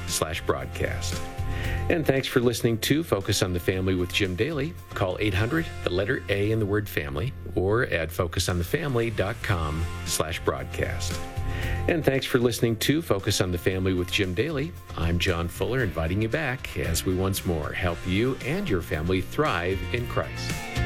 focusonthefamily.com/broadcast. And thanks for listening to Focus on the Family with Jim Daly. Call 800, the letter A in the word family, or at focusonthefamily.com/broadcast. And thanks for listening to Focus on the Family with Jim Daly. I'm John Fuller, inviting you back as we once more help you and your family thrive in Christ.